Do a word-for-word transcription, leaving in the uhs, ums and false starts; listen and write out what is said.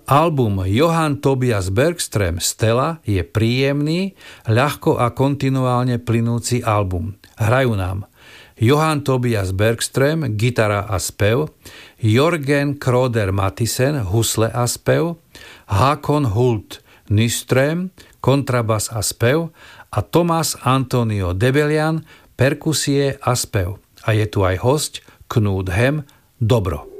Album Johann Tobias Bergström Stella je príjemný, ľahko a kontinuálne plynúci album. Hrajú nám Johann Tobias Bergström, gitara a spev, Jörgen Kroder Mattisen, husle a spev, Hakon Hult Nyström, kontrabas a spev a Thomas Antonio Debelian, perkusie a spev. A je tu aj hosť Knut Hem, dobro.